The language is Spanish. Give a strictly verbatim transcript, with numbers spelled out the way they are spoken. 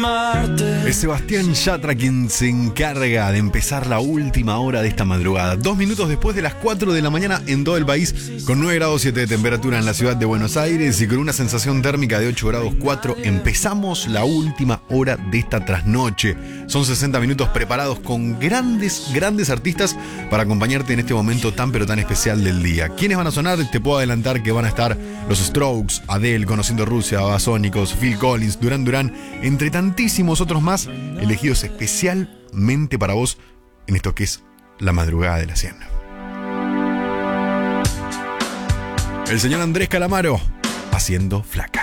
Es Sebastián Yatra quien se encarga de empezar la última hora de esta madrugada. Dos minutos después de las cuatro de la mañana en todo el país, con nueve grados siete de temperatura en la ciudad de Buenos Aires y con una sensación térmica de ocho grados cuatro, empezamos la última hora de esta trasnoche. Son sesenta minutos preparados con grandes, grandes artistas para acompañarte en este momento tan pero tan especial del día. ¿Quiénes van a sonar? Te puedo adelantar que van a estar los Strokes, Adele, Conociendo Rusia, Babasónicos, Phil Collins, Duran Duran, entre tantísimos otros más, elegidos especialmente para vos en esto que es la madrugada de la cien. El señor Andrés Calamaro haciendo Flaca.